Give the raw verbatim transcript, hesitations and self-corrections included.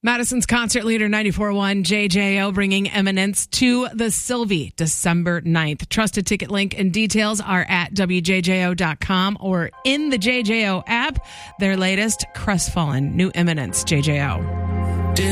Madison's concert leader ninety-four point one J J O bringing Eminence to the Sylvie December ninth. Trusted ticket link and details are at W J J O dot com or in the J J O app. Their latest, Crestfallen, New Eminence, J J O.